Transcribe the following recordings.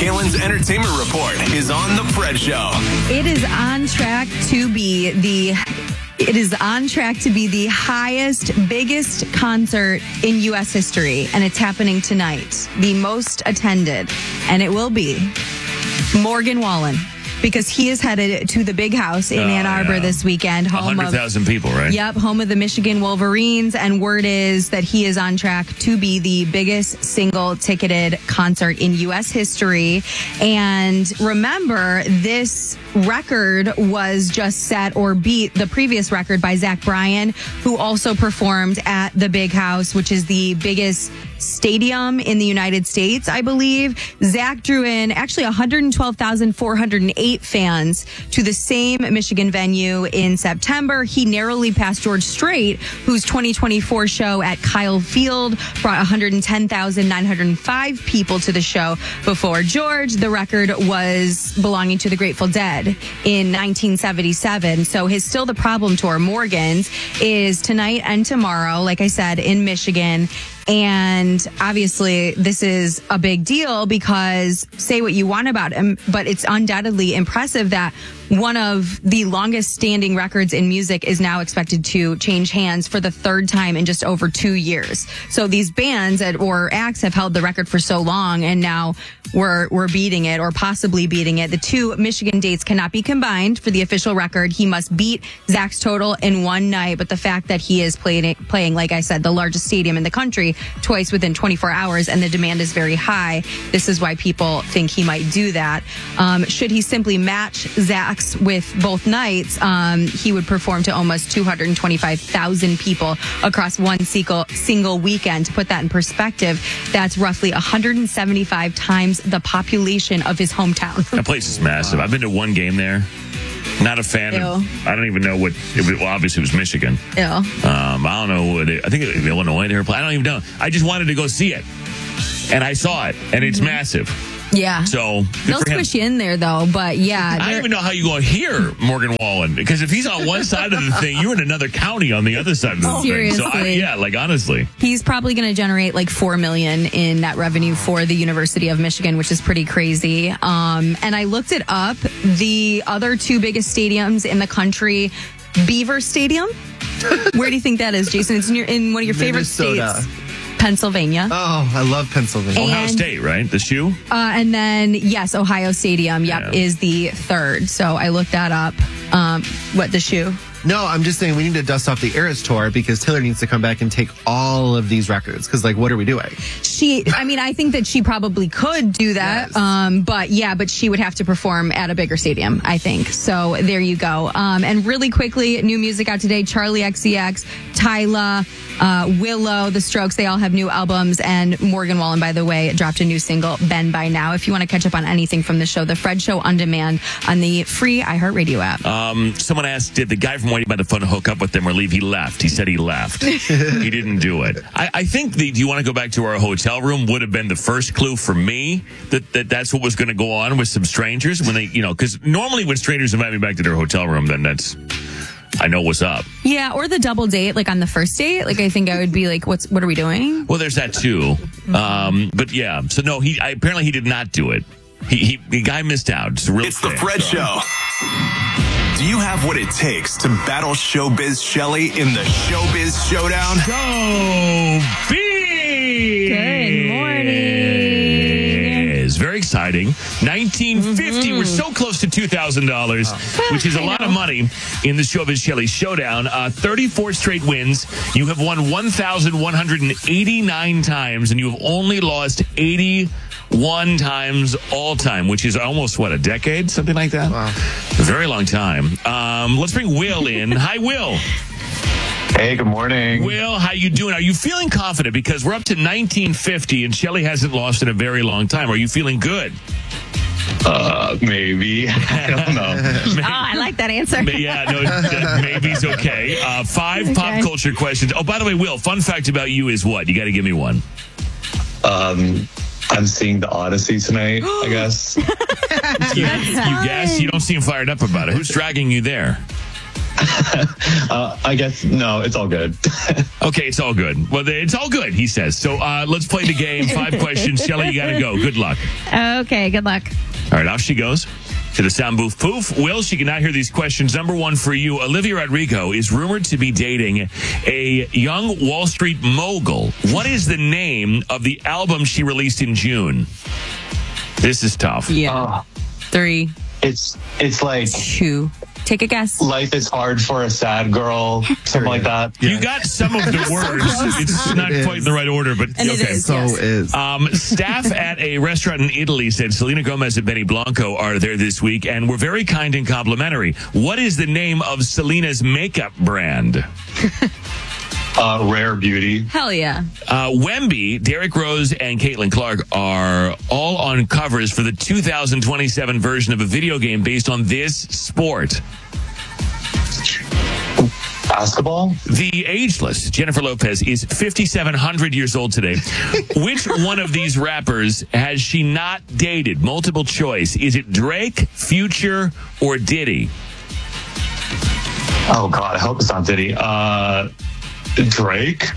Kalen's entertainment report is on The Fred Show. It is on track to be the highest, biggest concert in U.S. history, and it's happening tonight. The most attended, and it will be Morgan Wallen, because he is headed to the Big House in Ann Arbor this weekend. 100,000 people, right? Yep, home of the Michigan Wolverines, and word is that he is on track to be the biggest single ticketed concert in U.S. history. And remember, this record was just set or beat the previous record by Zach Bryan, who also performed at the Big House, which is the biggest stadium in the United States, I believe. Zach drew in actually 112,408 fans to the same Michigan venue in September. He narrowly passed George Strait, whose 2024 show at Kyle Field brought 110,905 people to the show before George. The record was belonging to the Grateful Dead in 1977. So his Still the Problem tour, Morgan's, is tonight and tomorrow, like I said, in Michigan. And obviously, this is a big deal because say what you want about him, but it's undoubtedly impressive that one of the longest standing records in music is now expected to change hands for the third time in just over 2 years. So these bands or acts have held the record for so long, and now we're beating it or possibly beating it. The two Michigan dates cannot be combined for the official record. He must beat Zach's total in one night. But the fact that he is playing, like I said, the largest stadium in the country twice within 24 hours, and the demand is very high, this is why people think he might do that. Should he simply match Zach's with both nights, he would perform to almost 225,000 people across one single weekend. To put that in perspective, that's roughly 175 times the population of his hometown. That place is massive. I've been to one game there. Not a fan of, I don't even know what, obviously it was Michigan. Yeah. I don't know, I think Illinois they were playing. I don't even know. I just wanted to go see it. And I saw it, and it's massive. Yeah. So they'll squish you in there, though. But yeah, I don't even know how you go hear Morgan Wallen, because if he's on one side of the thing, you're in another county on the other side of the thing. Seriously. So honestly, he's probably going to generate like $4 million in net revenue for the University of Michigan, which is pretty crazy. And I looked it up. The other two biggest stadiums in the country, Beaver Stadium. Where do you think that is, Jason? It's in one of your favorite states. Pennsylvania. Oh, I love Pennsylvania. Ohio State, right? The shoe? And then, yes, Ohio Stadium, is the third. So I looked that up. The shoe? No, I'm just saying we need to dust off the Eras Tour because Taylor needs to come back and take all of these records. Because, what are we doing? I think that she probably could do that. Yes. But she would have to perform at a bigger stadium, I think. So there you go. And really quickly, new music out today. Charlie XCX, Tyla, Willow, The Strokes, they all have new albums. And Morgan Wallen, by the way, dropped a new single, Ben By Now. If you want to catch up on anything from the show, The Fred Show on demand on the free iHeartRadio app. Someone asked, did the guy from Waiting by the Phone hook up with them or leave? He left. He said he left. He didn't do it. I think do you want to go back to our hotel room would have been the first clue for me that's what was going to go on with some strangers when they, because normally when strangers invite me back to their hotel room, then I know what's up. Yeah, or the double date, like on the first date. Like, I think I would be like, what are we doing? Well, there's that too. But yeah, so no, apparently he did not do it. The guy missed out. It's the Fred Show. Do you have what it takes to battle Showbiz Shelley in the Showbiz Showdown? Showbiz! Good morning. It's very exciting. 1950. We're so close to $2,000, which is a lot of money in the Showbiz Shelley Showdown. 34 straight wins. You have won 1,189 times, and you have only lost 81 times all time, which is almost, a decade? Something like that? Wow. A very long time. Let's bring Will in. Hi, Will. Hey, good morning. Will, how you doing? Are you feeling confident? Because we're up to 1950, and Shelley hasn't lost in a very long time. Are you feeling good? Maybe. I don't know. I like that answer. Maybe's okay. 5 pop culture questions. Oh, by the way, Will, fun fact about you is what? You got to give me one. I'm seeing The Odyssey tonight, I guess. You guess? You don't seem fired up about it. Who's dragging you there? I guess, no, it's all good. Okay, it's all good. Well, it's all good, he says. So let's play the game. 5 questions. Shelly, you got to go. Good luck. Okay, good luck. All right, off she goes to the sound booth. Poof. Will, she cannot hear these questions. Number 1 for you. Olivia Rodrigo is rumored to be dating a young Wall Street mogul. What is the name of the album she released in June? This is tough. Yeah. 3, It's like 2. Take a guess. life is hard for a sad girl, something like that. You got some of the words. It's not quite in the right order, but And okay. it is, So yes. is. Staff at a restaurant in Italy said Selena Gomez and Benny Blanco are there this week and were very kind and complimentary. What is the name of Selena's makeup brand? Rare Beauty. Hell yeah. Wemby, Derrick Rose, and Caitlin Clark are all on covers for the 2027 version of a video game based on this sport. Basketball? The ageless Jennifer Lopez is 5,700 years old today. Which one of these rappers has she not dated? Multiple choice. Is it Drake, Future, or Diddy? Oh, God, I hope it's not Diddy. Drake?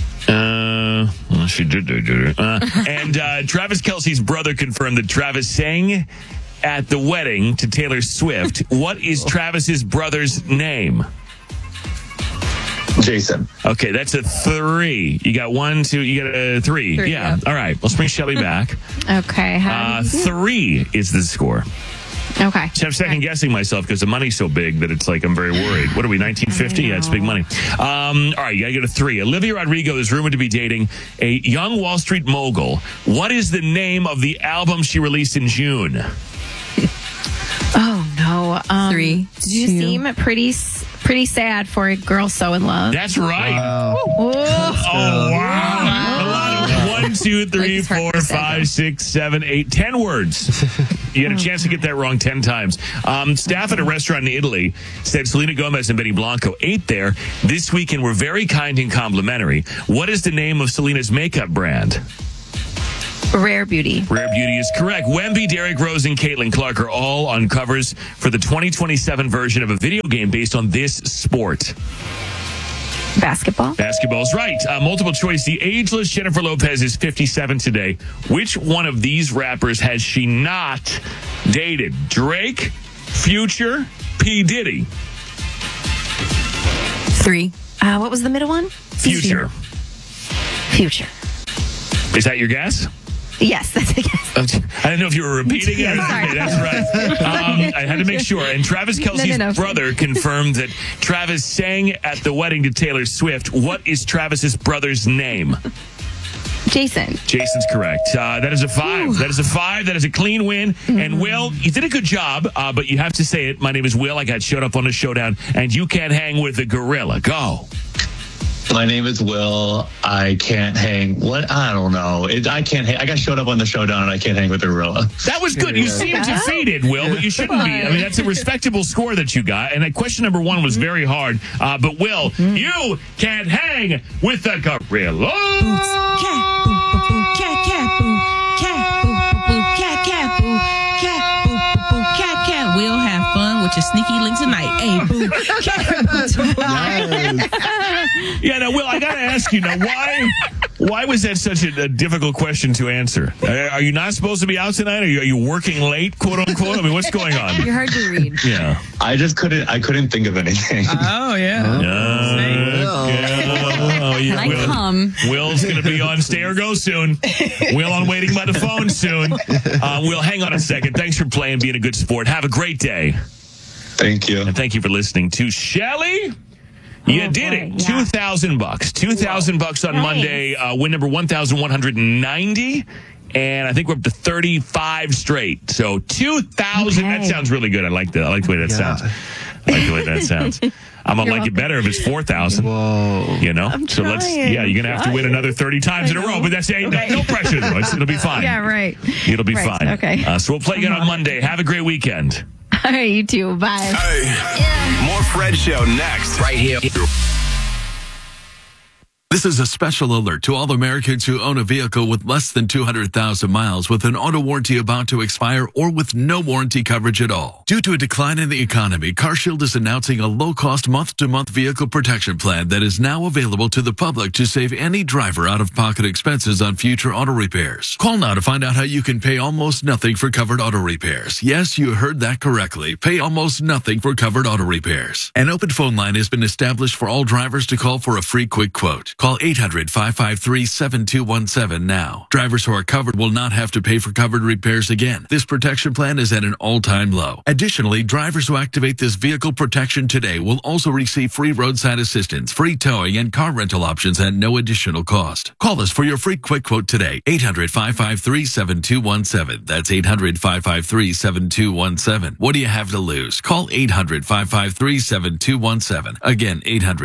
She did. And Travis Kelce's brother confirmed that Travis sang at the wedding to Taylor Swift. What is Travis's brother's name? Jason. Okay, that's a 3. You got 1, 2, you got a 3. 3, Yeah. yeah. All right. Let's bring Shelly back. Okay. 3 is the score. Okay. So I'm second guessing myself because the money's so big that it's like I'm very worried. What are we, 1950? Yeah, it's big money. All right, you got to go to 3. Olivia Rodrigo is rumored to be dating a young Wall Street mogul. What is the name of the album she released in June? Oh no! 3, You 2. seem pretty sad for a girl so in love. That's right. Wow. Oh, Oh, wow. A lot of 1, 2, 3, Like it's hard 4, to say, 5, 6, 7, 8, 10 words. You had a chance to get that wrong 10 times. Staff at a restaurant in Italy said Selena Gomez and Benny Blanco ate there this weekend were very kind and complimentary. What is the name of Selena's makeup brand? Rare Beauty. Rare Beauty is correct. Wemby, Derrick Rose, and Caitlin Clark are all on covers for the 2027 version of a video game based on this sport. Basketball. Basketball's right. Multiple choice. The ageless Jennifer Lopez is 57 today. Which one of these rappers has she not dated? Drake, Future, P. Diddy? 3. What was the middle one? Future. Future. Is that your guess? Yes, that's a guess. I didn't know if you were repeating it. Okay, that's right. I had to make sure. And Travis Kelce's No. brother confirmed that Travis sang at the wedding to Taylor Swift. What is Travis's brother's name? Jason. Jason's correct. That is a 5. That is a 5. That is a clean win. And Will, you did a good job, but you have to say it. My name is Will. I got showed up on the showdown, and you can't hang with the gorilla. Go. My name is Will. I can't hang. What? I don't know. I can't hang. I got showed up on the showdown and I can't hang with the gorilla. That was good. You seemed defeated, Will, but you shouldn't be. I mean, that's a respectable score that you got. And question number 1 was very hard. But Will, you can't hang with the gorilla. Cat, boo, boo, boo, cat, cat, boo, cat, boo, boo, boo, cat, cat, boo, cat, boo, boo, boo, cat, cat. We'll have fun with your sneaky link tonight. Hey, boo, cat, boo, Yes. Yeah, now, Will, I got to ask you now, why was that such a difficult question to answer? Are you not supposed to be out tonight? Are you working late, quote unquote? I mean, what's going on? You're hard to read. Yeah. I couldn't think of anything. Oh, yeah. I come. Will's going to be on Stay or Go soon. Will on waiting by the phone soon. Will, hang on a second. Thanks for playing, being a good sport. Have a great day. Thank you. And thank you for listening to Shelly. You did it. yeah. $2,000. $2,000 on Monday. Win number 1,190. And I think we're up to 35 straight. So 2,000. That sounds really good. I like that. I like the way that sounds. I like the way that sounds. I'm going to like it better if it's 4,000. Whoa. You know? So let's, you're going to have to win another 30 times in a row. But that's no pressure, though. It'll be fine. Yeah, right. It'll be Right, fine. okay. So we'll play again on Monday. Have a great weekend. All right, you too. Bye. Hey. 'Cause More Fred Show next. Right here. This is a special alert to all Americans who own a vehicle with less than 200,000 miles with an auto warranty about to expire or with no warranty coverage at all. Due to a decline in the economy, CarShield is announcing a low-cost month-to-month vehicle protection plan that is now available to the public to save any driver out-of-pocket expenses on future auto repairs. Call now to find out how you can pay almost nothing for covered auto repairs. Yes, you heard that correctly. Pay almost nothing for covered auto repairs. An open phone line has been established for all drivers to call for a free quick quote. Call 800-553-7217 now. Drivers who are covered will not have to pay for covered repairs again. This protection plan is at an all-time low. Additionally, drivers who activate this vehicle protection today will also receive free roadside assistance, free towing, and car rental options at no additional cost. Call us for your free quick quote today. 800-553-7217. That's 800-553-7217. What do you have to lose? Call 800-553-7217. Again,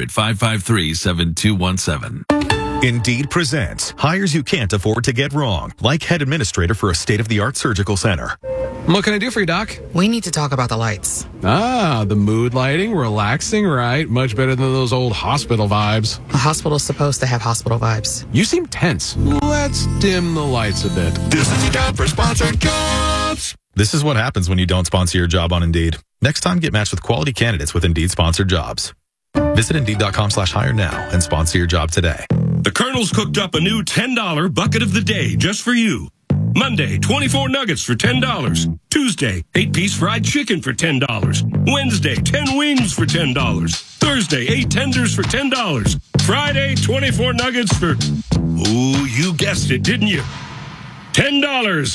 800-553-7217. Indeed presents hires you can't afford to get wrong, like head administrator for a state-of-the-art surgical center. What can I do for you, Doc? We need to talk about the lights. Ah, the mood lighting, relaxing, right? Much better than those old hospital vibes. A hospital's supposed to have hospital vibes. You seem tense. Let's dim the lights a bit. This is your time for sponsored jobs. This is what happens when you don't sponsor your job on Indeed. Next time, get matched with quality candidates with Indeed sponsored jobs. Visit Indeed.com/hire now and sponsor your job today. The Colonel's cooked up a new $10 bucket of the day just for you. Monday, 24 nuggets for $10. Tuesday, 8-piece fried chicken for $10. Wednesday, 10 wings for $10. Thursday, 8 tenders for $10. Friday, 24 nuggets for... Ooh, you guessed it, didn't you? $10.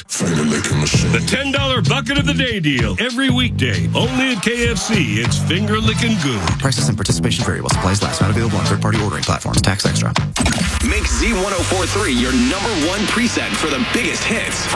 The $10 bucket of the day deal. Every weekday. Only at KFC. It's finger licking good. Prices and participation vary while supplies last. Not available on third-party ordering platforms. Tax extra. Make Z1043 your #1 preset for the biggest hits.